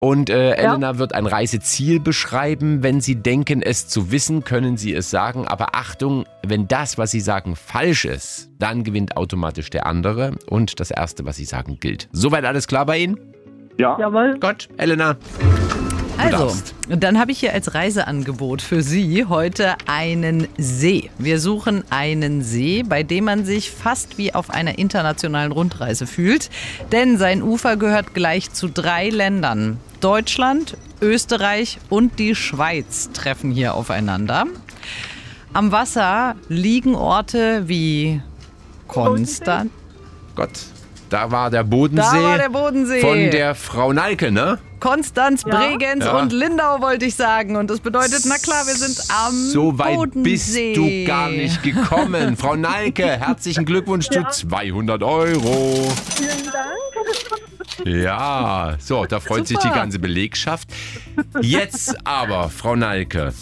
Und Elena wird ein Reiseziel beschreiben. Wenn Sie denken, es zu wissen, können Sie es sagen. Aber Achtung, wenn das, was Sie sagen, falsch ist, dann gewinnt automatisch der andere. Und das Erste, was Sie sagen, gilt. Soweit alles klar bei Ihnen? Ja. Jawohl. Gott, Elena. Also, dann habe ich hier als Reiseangebot für Sie heute einen See. Wir suchen einen See, bei dem man sich fast wie auf einer internationalen Rundreise fühlt. Denn sein Ufer gehört gleich zu 3 Ländern. Deutschland, Österreich und die Schweiz treffen hier aufeinander. Am Wasser liegen Orte wie Konstanz. Gott, da war der Bodensee. Von der Frau Nalke, ne? Konstanz, Bregenz und Lindau wollte ich sagen. Und das bedeutet, na klar, wir sind am So weit Bodensee. bist du gar nicht gekommen. Frau Nalke, herzlichen Glückwunsch zu 200 Euro. Vielen Dank. Ja, so, da freut sich die ganze Belegschaft. Jetzt aber, Frau Nalke,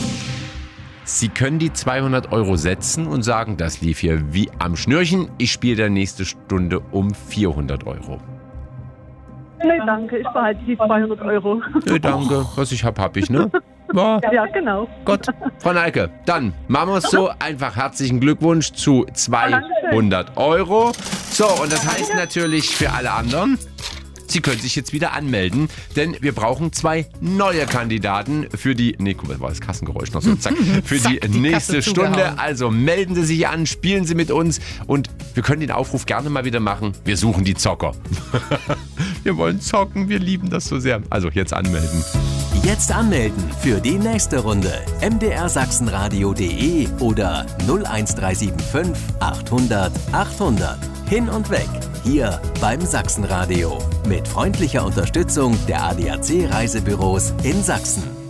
Sie können die 200 Euro setzen und sagen, das lief hier wie am Schnürchen. Ich spiele der nächste Stunde um 400 Euro. Nee, danke, ich behalte die 200 Euro. Nee, danke, was ich hab ich, ne? Ja. Ja, genau. Gott, Frau Nalke, dann machen wir es so. Einfach herzlichen Glückwunsch zu 200 Euro. So, und das heißt natürlich für alle anderen, Sie können sich jetzt wieder anmelden, denn wir brauchen 2 neue Kandidaten für die, guck mal, war das Kassengeräusch noch so, zack, für die nächste Stunde. Also melden Sie sich an, spielen Sie mit uns und wir können den Aufruf gerne mal wieder machen. Wir suchen die Zocker. Wir wollen zocken, wir lieben das so sehr. Also jetzt anmelden. Jetzt anmelden für die nächste Runde. mdrsachsenradio.de oder 01375 800 800. Hin und weg. Hier beim Sachsenradio. Mit freundlicher Unterstützung der ADAC Reisebüros in Sachsen.